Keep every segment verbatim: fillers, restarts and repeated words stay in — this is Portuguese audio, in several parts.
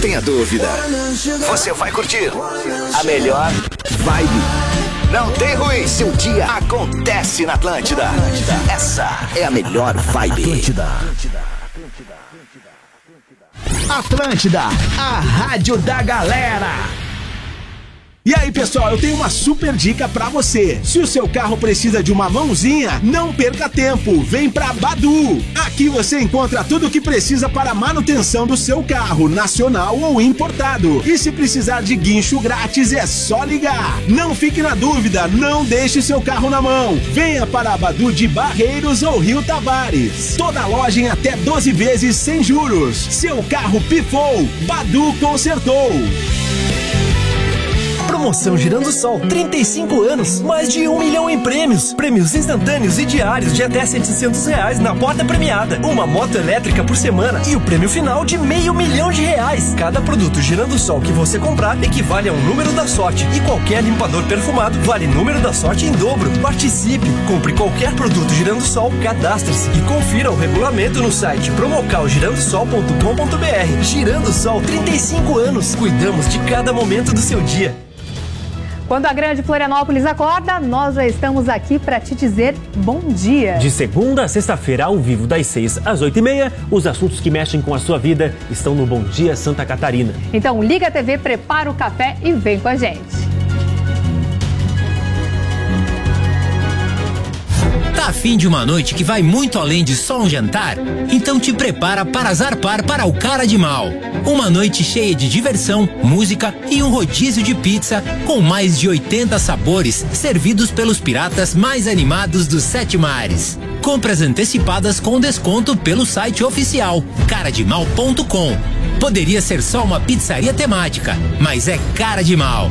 tenha dúvida. Você vai curtir a melhor vibe. Não tem ruim, seu dia acontece na Atlântida. Essa é a melhor vibe. Atlântida. Atlântida, a rádio da galera. E aí, pessoal, eu tenho uma super dica pra você. Se o seu carro precisa de uma mãozinha, não perca tempo. Vem pra Badu. Aqui você encontra tudo o que precisa para a manutenção do seu carro, nacional ou importado. E se precisar de guincho grátis, é só ligar. Não fique na dúvida, não deixe seu carro na mão. Venha para a Badu de Barreiros ou Rio Tavares. Toda loja em até doze vezes sem juros. Seu carro pifou, Badu consertou. Promoção Girando Sol, trinta e cinco anos, mais de um milhão em prêmios. Prêmios instantâneos e diários de até setecentos reais na porta premiada. Uma moto elétrica por semana e o prêmio final de meio milhão de reais. Cada produto Girando Sol que você comprar equivale a um número da sorte. E qualquer limpador perfumado vale número da sorte em dobro. Participe, compre qualquer produto Girando Sol, cadastre-se e confira o regulamento no site promocal girando sol ponto com ponto b r. Girando Sol, trinta e cinco anos. Cuidamos de cada momento do seu dia. Quando a grande Florianópolis acorda, nós já estamos aqui para te dizer bom dia. De segunda a sexta-feira, ao vivo, das seis às oito e meia, os assuntos que mexem com a sua vida estão no Bom Dia Santa Catarina. Então liga a T V, prepara o café e vem com a gente. Tá a fim de uma noite que vai muito além de só um jantar? Então te prepara para zarpar para o Cara de Mal. Uma noite cheia de diversão, música e um rodízio de pizza com mais de oitenta sabores servidos pelos piratas mais animados dos sete mares. Compras antecipadas com desconto pelo site oficial cara de mal ponto com. Poderia ser só uma pizzaria temática, mas é Cara de Mal.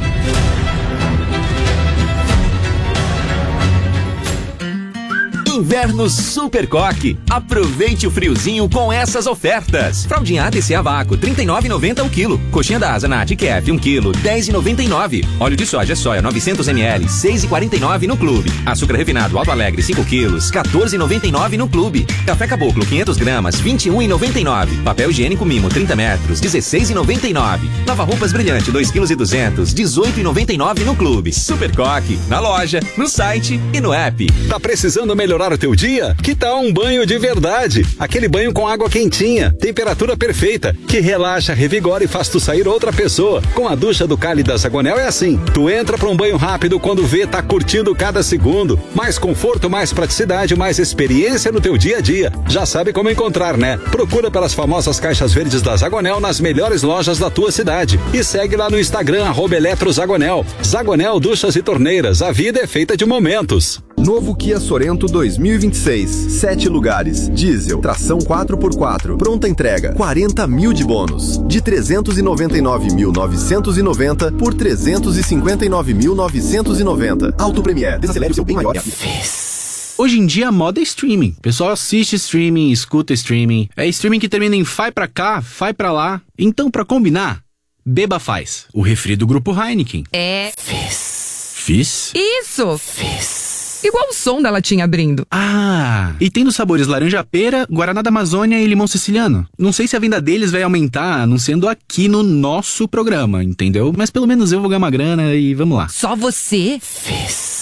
Inverno Super Coque. Aproveite o friozinho com essas ofertas. Fraldinha A T C a vácuo, trinta e nove reais e noventa centavos o quilo. Coxinha da asa Nat Kef, um quilo, dez reais e noventa e nove centavos. Óleo de soja soia novecentos mililitros, seis reais e quarenta e nove centavos no Clube. Açúcar refinado Alto Alegre, cinco quilos, quatorze reais e noventa e nove centavos no Clube. Café Caboclo, quinhentas gramas, vinte e um reais e noventa e nove centavos. Papel higiênico Mimo, trinta metros, dezesseis reais e noventa e nove centavos. Lava roupas Brilhante, dois quilos e duzentos, dezoito reais e noventa e nove centavos no Clube. Super Coque, na loja, no site e no app. Tá precisando melhorar o teu dia? Que tal um banho de verdade? Aquele banho com água quentinha, temperatura perfeita, que relaxa, revigora e faz tu sair outra pessoa. Com a ducha do Cali da Zagonel é assim. Tu entra pra um banho rápido, quando vê, tá curtindo cada segundo. Mais conforto, mais praticidade, mais experiência no teu dia a dia. Já sabe como encontrar, né? Procura pelas famosas caixas verdes da Zagonel nas melhores lojas da tua cidade. E segue lá no Instagram, arroba Eletrozagonel. Zagonel Duchas e Torneiras. A vida é feita de momentos. Novo Kia Sorento dois mil e vinte e seis. Sete lugares. Diesel. Tração quatro por quatro. Pronta entrega. quarenta mil de bônus. De trezentos e noventa e nove mil novecentos e noventa por trezentos e cinquenta e nove mil novecentos e noventa. Auto Premier. Desacelere o seu bem maior. Hoje em dia a moda é streaming. O pessoal assiste streaming, escuta streaming. É streaming que termina em vai pra cá, vai pra lá. Então, pra combinar, beba Faz. O refri do grupo Heineken. É... Fizz. Fizz? Isso! Fizz. Igual o som da latinha abrindo. Ah, e tem dos sabores laranja-pera, Guaraná da Amazônia e limão siciliano. Não sei se a venda deles vai aumentar anunciando aqui no nosso programa, entendeu? Mas pelo menos eu vou ganhar uma grana e vamos lá. Só você? Fizz.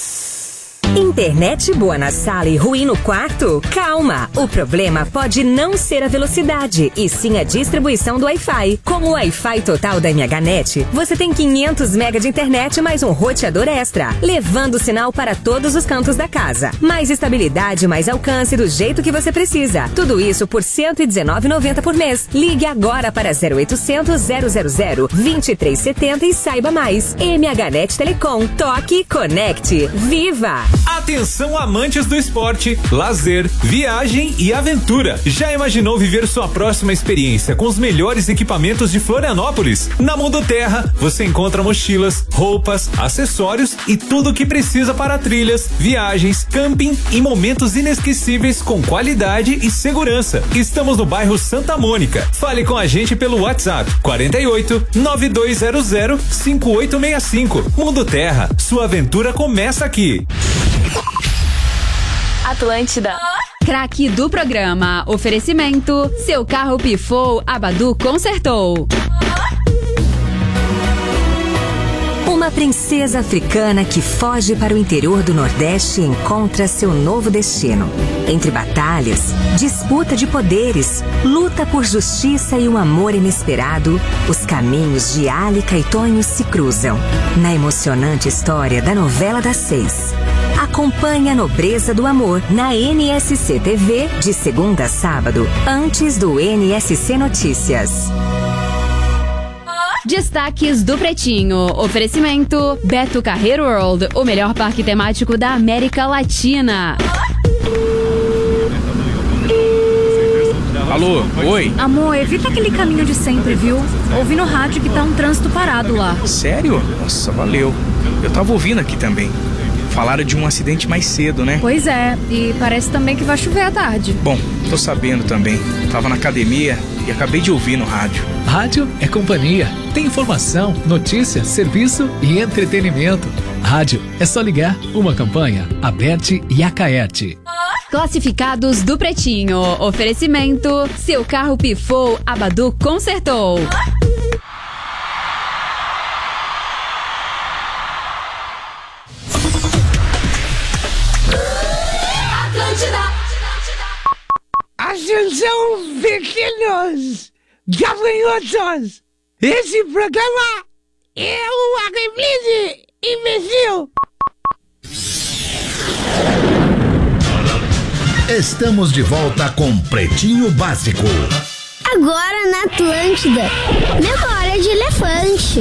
Internet boa na sala e ruim no quarto? Calma! O problema pode não ser a velocidade, e sim a distribuição do Wi-Fi. Com o Wi-Fi total da MHNet, você tem quinhentos megas de internet mais um roteador extra, levando o sinal para todos os cantos da casa. Mais estabilidade, mais alcance do jeito que você precisa. Tudo isso por cento e dezenove reais e noventa centavos por mês. Ligue agora para zero oitocentos, zero zero zero, vinte e três setenta e saiba mais. MHNet Telecom. Toque, conecte, viva! Atenção, amantes do esporte, lazer, viagem e aventura. Já imaginou viver sua próxima experiência com os melhores equipamentos de Florianópolis? Na Mundo Terra, você encontra mochilas, roupas, acessórios e tudo o que precisa para trilhas, viagens, camping e momentos inesquecíveis com qualidade e segurança. Estamos no bairro Santa Mônica. Fale com a gente pelo WhatsApp quarenta e oito, nove dois zero zero, cinco oito seis cinco. Mundo Terra, sua aventura começa aqui. Atlântida. Craque do programa. Oferecimento. Seu carro pifou, a Badu consertou. Uma princesa africana que foge para o interior do Nordeste e encontra seu novo destino. Entre batalhas, disputa de poderes, luta por justiça e um amor inesperado, os caminhos de Álica e Tonho se cruzam. Na emocionante história da novela das seis. Acompanhe a nobreza do amor na N S C T V de segunda a sábado, antes do N S C Notícias. Destaques do Pretinho. Oferecimento Beto Carreiro World, o melhor parque temático da América Latina. Alô, oi. Amor, evita aquele caminho de sempre, viu? Ouvi no rádio que tá um trânsito parado lá. Sério? Nossa, valeu. Eu tava ouvindo aqui também. Falaram de um acidente mais cedo, né? Pois é, e parece também que vai chover à tarde. Bom, tô sabendo também. Tava na academia e acabei de ouvir no rádio. Rádio é companhia. Tem informação, notícia, serviço e entretenimento. Rádio é só ligar. Uma campanha, Aberte e Acaerte. Classificados do Pretinho. Oferecimento: seu carro pifou, a Badu consertou. Atenção, pequenos gafanhotos! Esse programa é o Arreblise Imbecil! Estamos de volta com Pretinho Básico. Agora na Atlântida, memória de elefante.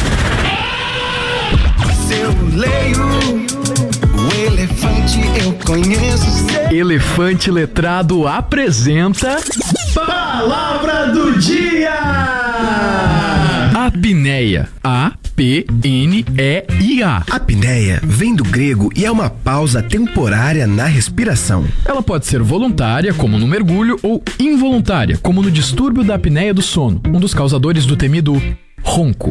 Se eu leio o elefante, eu conheço. Elefante Letrado apresenta Palavra do Dia! Apneia. A P N E I A. Apneia vem do grego e é uma pausa temporária na respiração. Ela pode ser voluntária, como no mergulho, ou involuntária, como no distúrbio da apneia do sono, um dos causadores do temido ronco.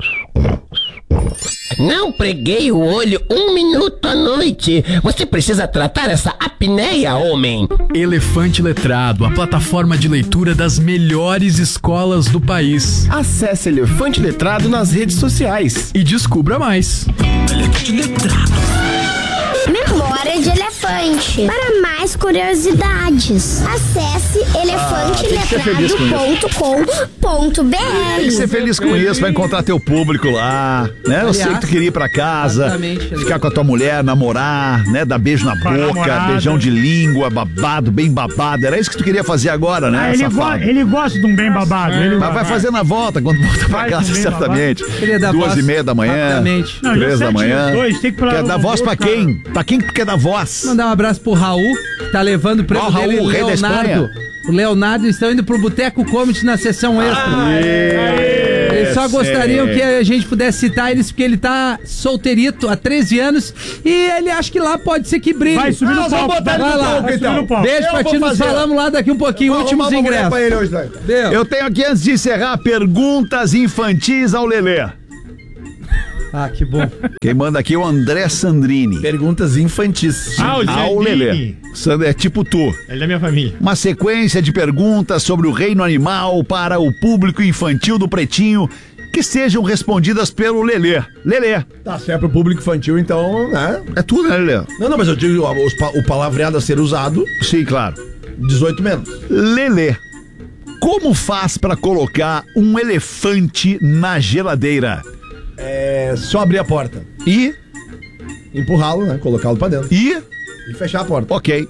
Não preguei o olho um minuto à noite. Você precisa tratar essa apneia, homem. Elefante Letrado, a plataforma de leitura das melhores escolas do país. Acesse Elefante Letrado nas redes sociais e descubra mais. Elefante Letrado. Memória de elefante. Para mais curiosidades, acesse elefante letrado ponto com ponto b r. Tem que ser feliz com isso, vai encontrar teu público lá, né? Eu sei que tu queria ir pra casa, ficar com a tua mulher, namorar, né? Dar beijo na boca, beijão de língua, babado, bem babado. Era isso que tu queria fazer agora, né? Ah, ele, go ele gosta de um bem babado. É. Ele Mas vai fazer na volta, quando volta pra casa, certamente. Duas e meia da manhã, três da manhã. Dois, tem que quer dar voz pra quem? Pra quem que quer dar voz? Mandar um abraço pro Raul, que tá levando o prêmio oh, dele, Raul, Leonardo. O Leonardo estão indo pro Boteco Comedy na sessão extra. Aê, eles só gostariam que a gente pudesse citar eles, porque ele tá solteirito há treze anos e ele acha que lá pode ser que brilhe. Vai subir no palco. Vai no lá. palco, então. Beijo pra ti, nos falamos lá daqui um pouquinho. Últimos ingressos. Ele hoje, eu tenho aqui, antes de encerrar, perguntas infantis ao Lelê. Ah, que bom. Quem manda aqui é o André Sandrini. Perguntas infantis. Ah, o ao Lelê. É tipo tu. Ele é da minha família. Uma sequência de perguntas sobre o reino animal para o público infantil do Pretinho que sejam respondidas pelo Lelê. Lelê. Tá, se é pro público infantil, então, né? É tudo, né, Lelê? Não, não, mas eu digo o, o palavreado a ser usado. Sim, claro. dezoito menos. Lelê. Como faz para colocar um elefante na geladeira? É só abrir a porta. E? Empurrá-lo, né? Colocá-lo pra dentro. E? E fechar a porta. Ok.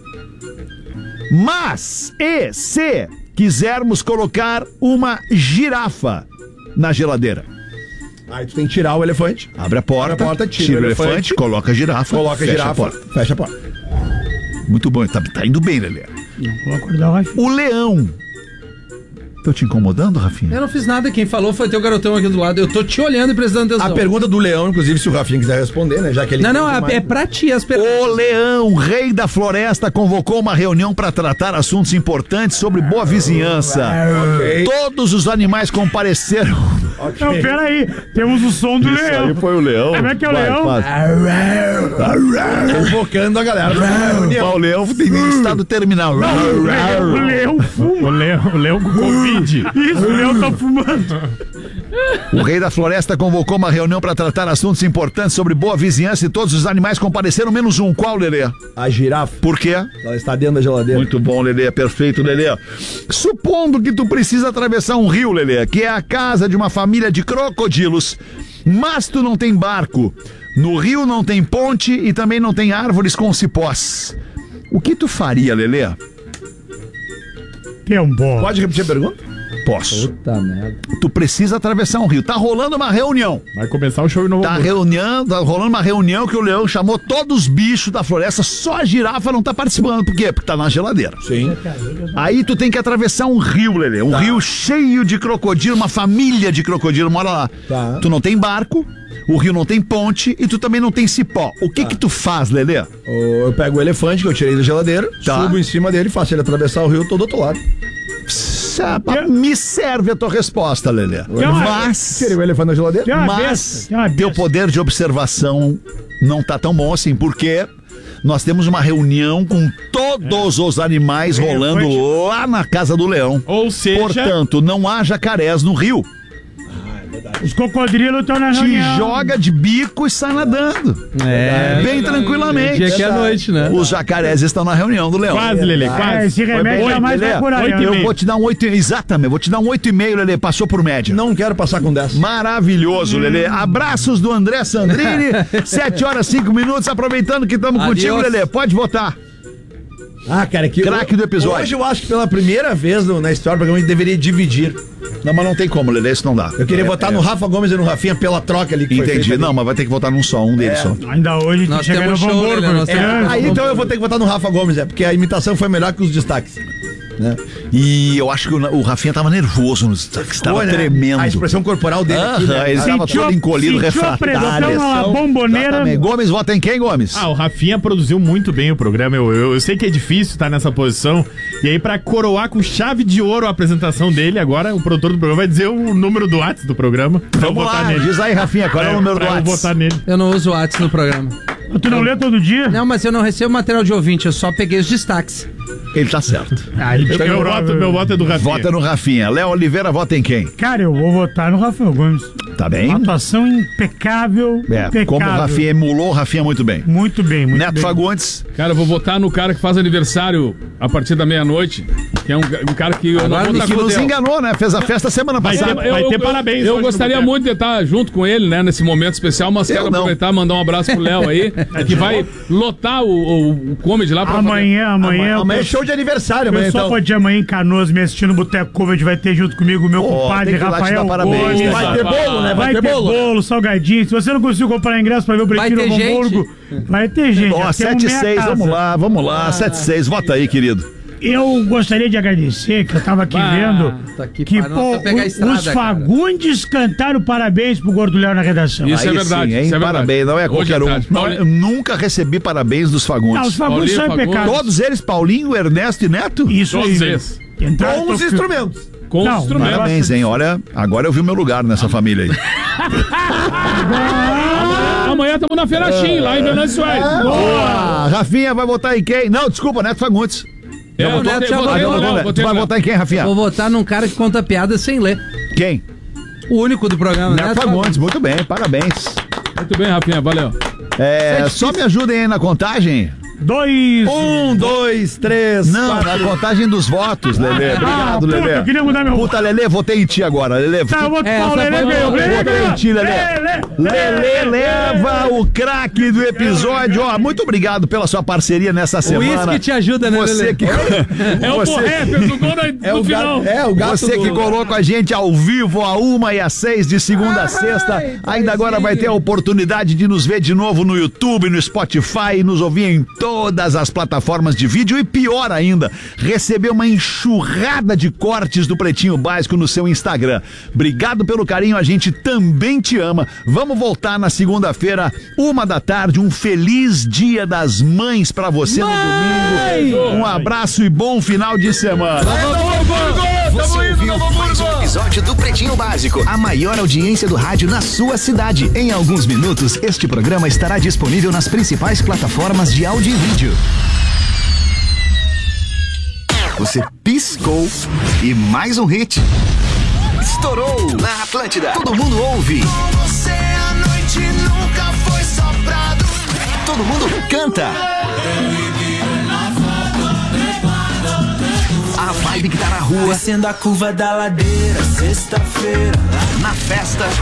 Mas, e se quisermos colocar uma girafa na geladeira? Aí tu tem que tirar o elefante. Abre a porta, abre a porta tira, tira o elefante, elefante, coloca a girafa, coloca a fecha girafa, a porta. Fecha a porta. Muito bom, tá, tá indo bem, Lelê. Não vou acordar o Rafinha. O leão. Tô te incomodando, Rafinha? Eu não fiz nada, quem falou foi teu garotão aqui do lado. Eu tô te olhando e prestando atenção. A pergunta do leão, inclusive, se o Rafinha quiser responder, né? Já que ele Não, não, mais... é pra ti as perguntas. O leão, rei da floresta, convocou uma reunião para tratar assuntos importantes sobre boa vizinhança. Okay. Todos os animais compareceram. Okay. Não, peraí, temos o som do Isso leão. Aí foi o leão. Como é que é o Vai, leão? Convocando a galera. O leão tem estado terminal. Não, o, leão, o leão fuma. O leão, o leão com Covid. Isso, o leão tá fumando. O rei da floresta convocou uma reunião para tratar assuntos importantes sobre boa vizinhança e todos os animais compareceram, menos um. Qual, Lelê? A girafa. Por quê? Ela está dentro da geladeira. Muito bom, Lelê. Perfeito, Lelê. Supondo que tu precisa atravessar um rio, Lelê, que é a casa de uma família de crocodilos, mas tu não tem barco, no rio não tem ponte e também não tem árvores com cipós. O que tu faria, Lelê? Tem um bom. Pode repetir a pergunta? Posso. Puta merda. Tu precisa atravessar um rio. Tá rolando uma reunião. Vai começar o show de novo. Tá, reunião, tá rolando uma reunião que o leão chamou todos os bichos da floresta, só a girafa não tá participando. Por quê? Porque tá na geladeira. Sim. Aí tu tem que atravessar um rio, Lelê. Um tá. rio cheio de crocodilo, uma família de crocodilo mora lá. Tá. Tu não tem barco, o rio não tem ponte e tu também não tem cipó. O que tá. que tu faz, Lelê? Eu pego o elefante que eu tirei da geladeira, tá. subo em cima dele, faço ele atravessar o rio todo do outro lado. Me serve a tua resposta, Lelê. Mas tirei o elefante da geladeira. Mas teu poder de observação não tá tão bom assim, porque nós temos uma reunião com todos os animais rolando lá na casa do leão. Ou seja... Portanto, não há jacarés no rio. Os crocodilos estão na reunião. Te joga de bico e sai nadando. É. Bem tranquilamente. Dia que é noite, né? Os jacarés estão na reunião do leão. Quase, Lelê, quase. É, esse remédio jamais vai por aí. Eu vou te dar um oito. Exatamente, vou te dar um oito e meio, Lelê. Passou por média. Não quero passar com dez. Maravilhoso, hum. Lelê. Abraços do André Sandrini. sete horas, cinco minutos. Aproveitando que estamos contigo, Lelê. Pode votar. Ah, cara, que craque do episódio. Hoje eu acho que pela primeira vez no, na história do programa a gente deveria dividir. Não, mas não tem como, Lelê, isso não dá. Eu queria é, votar é. no Rafa Gomes e no Rafinha pela troca ali que Entendi, foi não, ali. mas vai ter que votar num só, um deles é. só. Ainda hoje nós chega temos no show, Hamburgo. Lelê, nós É, temos aí então eu vou ter que votar no Rafa Gomes, é, porque a imitação foi melhor que os destaques. Né? E eu acho que o, o Rafinha tava nervoso nos destaques, tava Foi, né? tremendo. A expressão corporal dele ah, aqui, né? Ele tava sentiu, todo encolhido, refratário. A bomboneira. Exatamente. Gomes, vota em quem, Gomes? Ah, o Rafinha produziu muito bem o programa. Eu, eu, eu sei que é difícil estar nessa posição. E aí, pra coroar com chave de ouro a apresentação dele, agora o produtor do programa vai dizer o número do WhatsApp do programa. Vamos lá, nele. Diz aí, Rafinha, qual é, é o número do WhatsApp? Eu vou votar nele. Eu não uso o WhatsApp no programa. Tu não lê todo dia? Não, mas eu não recebo material de ouvinte, eu só peguei os destaques. Ele tá certo. Ah, ele eu, tá eu voto, meu voto é do Rafinha. Vota no Rafinha. Léo Oliveira, vota em quem? Cara, eu vou votar no Rafael Gomes. Tá bem? Uma atuação impecável. É, impecável. como o Rafinha emulou, o Rafinha muito bem. Muito bem, muito Neto bem. Fagundes. Cara, eu vou votar no cara que faz aniversário a partir da meia-noite, que é um, um cara que... Eu Agora, não que nos enganou, né? Fez a festa semana vai passada. Ter, vai ter eu, parabéns. Eu, eu gostaria muito de estar junto com ele, né, nesse momento especial, mas eu quero não. aproveitar e mandar um abraço pro Léo aí, que vai lotar o, o, o comedy lá pra amanhã, fazer... amanhã. Amanhã, amanhã é show de aniversário, amanhã. Eu só então. pode ir amanhã em Canoas me assistindo no Boteco Comedy, vai ter junto comigo o meu oh, compadre Rafael parabéns, Gomes. Vai ter bolo, né? Vai, vai ter, ter bolo, bolo, né? salgadinho. Se você não conseguiu comprar ingresso pra ver o Pretinho no Hamburgo, vai ter gente. Ó, sete seis, vamos lá, vamos lá. sete seis, vota aí, querido. Eu gostaria de agradecer, que eu tava aqui ah, vendo, tá aqui, que pai, pô, estrada, os Fagundes cara. cantaram parabéns pro Gordo Léo na redação. Isso aí é verdade. Sim, isso é parabéns, verdade. Não é qualquer um. Não, eu nunca recebi parabéns dos Fagundes. Não, os Fagundes são impecados. Todos eles, Paulinho, Ernesto e Neto? Isso Todos aí. eles. Com os instrumentos. Com não, os instrumentos. Parabéns, hein? Olha, agora eu vi o meu lugar nessa família aí. Amanhã estamos na Feira Chim, lá em Venâncio Soares. Boa! Rafinha vai votar em quem? Não, desculpa, Neto Fagundes. Eu eu votei, votei, votei, votei, votei, votei, tu vai votar em quem, Rafinha? Vou votar num cara que conta piada sem ler. Quem? O único do programa, Neto Fagundes, muito bem, parabéns. Muito bem, Rafinha, valeu. É, só me ajudem aí na contagem. Dois. Um, dois, três. Não, quatro. Na contagem dos votos, Lelê. Obrigado, ah, puta, Lelê. Eu queria mudar meu Puta, Lelê, votei em ti agora, Lelê. Tá, eu vou é, o Lelê ganhou. Votei em ti, Lelê. Lelê leva o craque do episódio. Ó, muito obrigado pela sua parceria nessa semana. O uísque te ajuda, né, Você Lelê? que... É o correto, o gol é o final. É o gato Você que do... colocou com a gente ao vivo a uma e às seis de segunda a sexta. Ai, ainda agora vai ter a oportunidade de nos ver de novo no YouTube, no Spotify e nos ouvir em todas as plataformas de vídeo e pior ainda, receber uma enxurrada de cortes do Pretinho Básico no seu Instagram. Obrigado pelo carinho, a gente também te ama. Vamos voltar na segunda-feira, uma da tarde. Um feliz Dia das Mães pra você no domingo. Um abraço e bom final de semana. Você ouviu mais um episódio do Pretinho Básico, a maior audiência do rádio na sua cidade. Em alguns minutos, este programa estará disponível nas principais plataformas de áudio e vídeo. Você piscou e mais um hit. Estourou na Atlântida. Todo mundo ouve. Com você a noite nunca foi soprado. Todo mundo canta. A vibe que tá na rua. Descendo a curva da ladeira, sexta-feira. Na festa.